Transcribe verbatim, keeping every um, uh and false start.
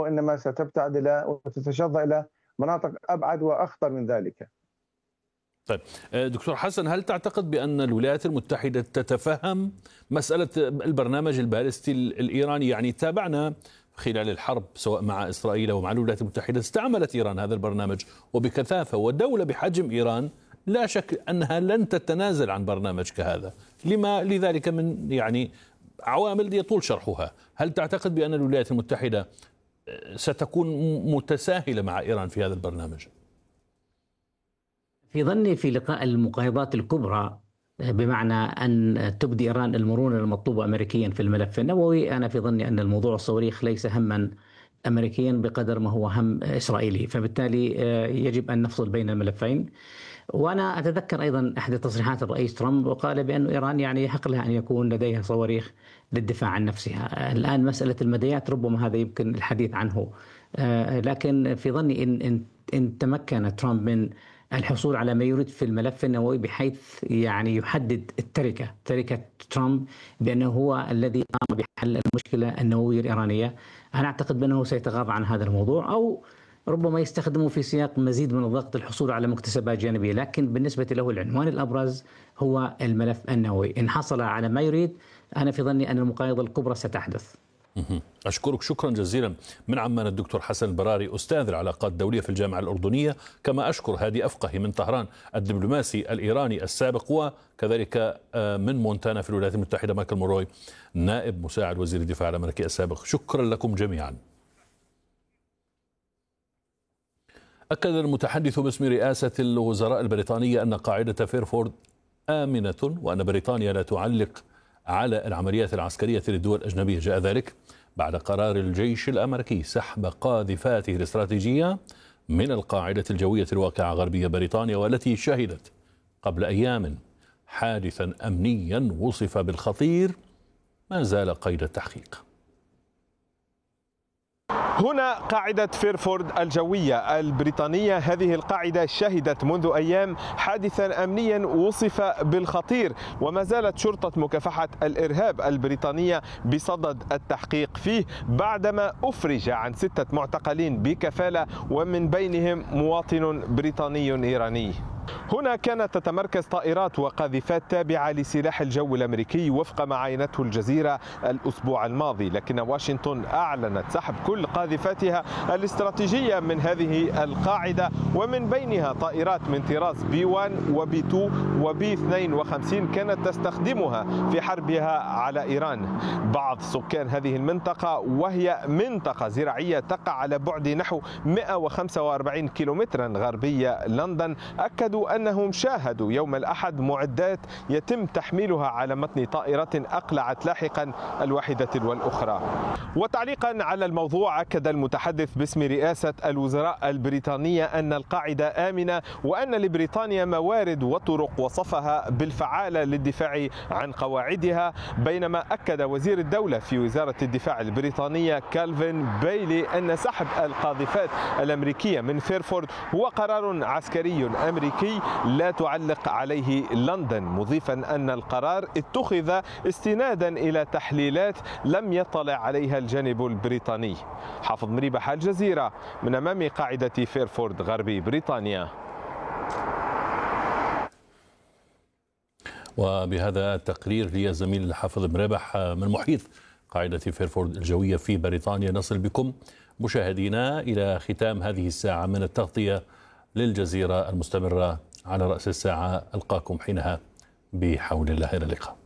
وإنما ستبتعد إلى وتتشظى إلى مناطق أبعد وأخطر من ذلك. طيب دكتور حسن، هل تعتقد بأن الولايات المتحدة تتفهم مسألة البرنامج البالستي الإيراني؟ يعني تابعنا خلال الحرب سواء مع إسرائيل أو مع الولايات المتحدة استعملت إيران هذا البرنامج وبكثافة، والدولة بحجم إيران لا شك أنها لن تتنازل عن برنامج كهذا، لما لذلك من يعني عوامل يطول شرحها. هل تعتقد بأن الولايات المتحدة ستكون متساهلة مع إيران في هذا البرنامج؟ في ظني في لقاء المقايضات الكبرى بمعنى أن تبدي إيران المرونة المطلوبة أمريكيا في الملف النووي، أنا في ظني أن الموضوع الصواريخ ليس هما أمريكيا بقدر ما هو هم إسرائيلي، فبالتالي يجب أن نفصل بين الملفين. وأنا أتذكر أيضا أحد تصريحات الرئيس ترامب وقال بأن إيران يعني يحق لها أن يكون لديها صواريخ للدفاع عن نفسها. الآن مسألة المديات ربما هذا يمكن الحديث عنه، لكن في ظني إن, إن, إن تمكن ترامب من الحصول على ما يريد في الملف النووي بحيث يعني يحدد التركة تركة ترامب بأنه هو الذي قام بحل المشكلة النووية الإيرانية، أنا أعتقد بأنه سيتغاضى عن هذا الموضوع أو ربما يستخدمه في سياق مزيد من الضغط للحصول على مكتسبات جانبية. لكن بالنسبة له العنوان الأبرز هو الملف النووي. إن حصل على ما يريد أنا في ظني أن المقايضة الكبرى ستحدث. أشكرك شكرا جزيلا من عمان الدكتور حسن البراري، أستاذ العلاقات الدولية في الجامعة الأردنية، كما أشكر هادي أفقهي من طهران الدبلوماسي الإيراني السابق، وكذلك من مونتانا في الولايات المتحدة مايكل موروي نائب مساعد وزير الدفاع الأمريكي السابق. شكرا لكم جميعا. أكد المتحدث باسم رئاسة الوزراء البريطانية أن قاعدة فيرفورد آمنة وأن بريطانيا لا تعلق على العمليات العسكرية للدول الأجنبية. جاء ذلك بعد قرار الجيش الأمريكي سحب قاذفاته الاستراتيجية من القاعدة الجوية الواقعة غربية بريطانيا، والتي شهدت قبل أيام حادثا أمنيا وصف بالخطير ما زال قيد التحقيق. هنا قاعدة فيرفورد الجوية البريطانية. هذه القاعدة شهدت منذ أيام حادثا أمنيا وصف بالخطير، وما زالت شرطة مكافحة الإرهاب البريطانية بصدد التحقيق فيه بعدما أفرج عن ستة معتقلين بكفالة ومن بينهم مواطن بريطاني إيراني. هنا كانت تتمركز طائرات وقاذفات تابعة لسلاح الجو الأمريكي وفق ما عينته الجزيرة الأسبوع الماضي، لكن واشنطن أعلنت سحب كل قاذفاتها الاستراتيجية من هذه القاعدة، ومن بينها طائرات من طراز بي واحد وبي اثنين وبي اثنين وخمسين كانت تستخدمها في حربها على إيران. بعض سكان هذه المنطقة، وهي منطقة زراعية تقع على بعد نحو مئة وخمسة وأربعين كيلومترا غربية لندن، أكدوا أنهم شاهدوا يوم الأحد معدات يتم تحميلها على متن طائرة أقلعت لاحقا الواحدة والأخرى. وتعليقا على الموضوع أكد المتحدث باسم رئاسة الوزراء البريطانية أن القاعدة آمنة وأن لبريطانيا موارد وطرق وصفها بالفعالة للدفاع عن قواعدها، بينما أكد وزير الدولة في وزارة الدفاع البريطانية كالفين بايلي أن سحب القاذفات الأمريكية من فيرفورد هو قرار عسكري أمريكي لا تعلق عليه لندن، مضيفا أن القرار اتخذ استنادا إلى تحليلات لم يطلع عليها الجانب البريطاني. حافظ مريبح، الجزيرة، من أمام قاعدة فيرفورد غربي بريطانيا. وبهذا التقرير للزميل الحافظ مريبح من محيط قاعدة فيرفورد الجوية في بريطانيا نصل بكم مشاهدينا إلى ختام هذه الساعة من التغطية للجزيرة المستمرة على رأس الساعة. ألقاكم حينها بحول الله، إلى اللقاء.